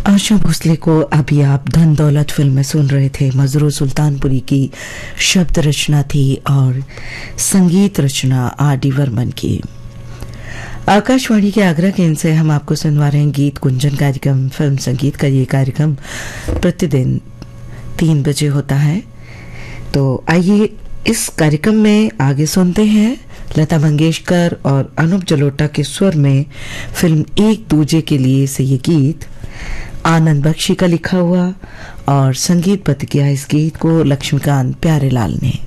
आशा भोसले को अभी आप धन दौलत फिल्म में सुन रहे थे। मजरू सुल्तानपुरी की शब्द रचना थी और संगीत रचना R.D. वर्मन की। आकाशवाणी के आगरा केंद्र से हम आपको सुनवा रहे हैं गीत गुंजन कार्यक्रम। फिल्म संगीत का ये कार्यक्रम प्रतिदिन 3 बजे होता है। तो आइए इस कार्यक्रम में आगे सुनते हैं लता मंगेशकर और अनूप जलोटा के स्वर में फिल्म एक दूजे के लिए से ये गीत आनंद बख्शी का लिखा हुआ और संगीतबद्ध किया इस गीत को लक्ष्मीकांत प्यारेलाल ने।